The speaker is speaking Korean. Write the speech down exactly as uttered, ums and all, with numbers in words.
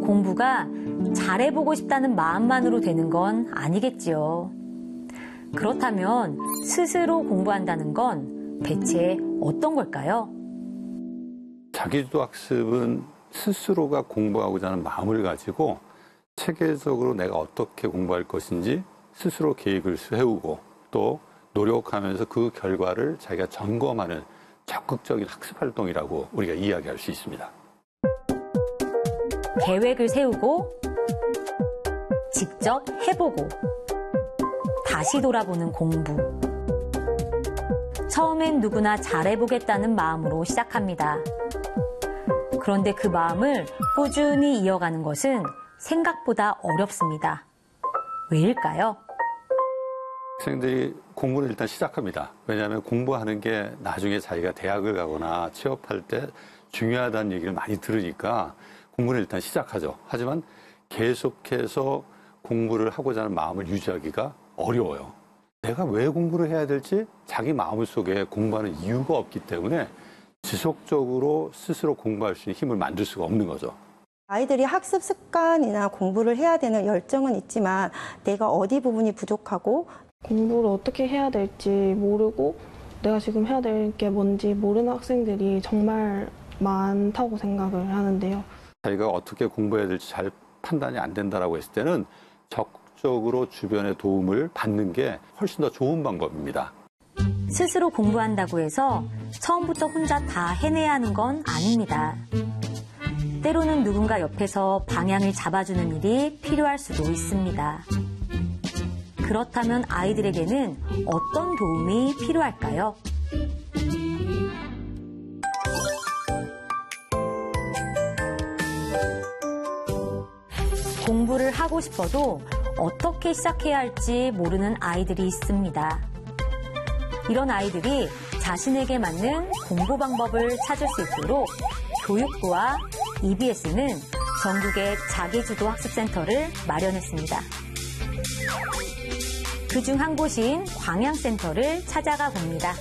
공부가 잘해보고 싶다는 마음만으로 되는 건 아니겠지요. 그렇다면 스스로 공부한다는 건 대체 어떤 걸까요? 자기주도 학습은 스스로가 공부하고자 하는 마음을 가지고 체계적으로 내가 어떻게 공부할 것인지 스스로 계획을 세우고 또 노력하면서 그 결과를 자기가 점검하는 적극적인 학습 활동이라고 우리가 이야기할 수 있습니다. 계획을 세우고 직접 해보고 다시 돌아보는 공부. 처음엔 누구나 잘해보겠다는 마음으로 시작합니다. 그런데 그 마음을 꾸준히 이어가는 것은 생각보다 어렵습니다. 왜일까요? 학생들이 공부를 일단 시작합니다. 왜냐하면 공부하는 게 나중에 자기가 대학을 가거나 취업할 때 중요하다는 얘기를 많이 들으니까 공부를 일단 시작하죠. 하지만 계속해서 공부를 하고자 하는 마음을 유지하기가 어려워요. 내가 왜 공부를 해야 될지 자기 마음속에 공부하는 이유가 없기 때문에 지속적으로 스스로 공부할 수 있는 힘을 만들 수가 없는 거죠. 아이들이 학습 습관이나 공부를 해야 되는 열정은 있지만 내가 어디 부분이 부족하고 공부를 어떻게 해야 될지 모르고 내가 지금 해야 될 게 뭔지 모르는 학생들이 정말 많다고 생각을 하는데요. 자기가 어떻게 공부해야 될지 잘 판단이 안 된다라고 했을 때는 적극적으로 주변의 도움을 받는 게 훨씬 더 좋은 방법입니다. 스스로 공부한다고 해서 처음부터 혼자 다 해내야 하는 건 아닙니다. 때로는 누군가 옆에서 방향을 잡아주는 일이 필요할 수도 있습니다. 그렇다면 아이들에게는 어떤 도움이 필요할까요? 공부를 하고 싶어도 어떻게 시작해야 할지 모르는 아이들이 있습니다. 이런 아이들이 자신에게 맞는 공부 방법을 찾을 수 있도록 교육부와 이비에스는 전국의 자기주도 학습센터를 마련했습니다. 그중 한 곳인 광양센터를 찾아가 봅니다.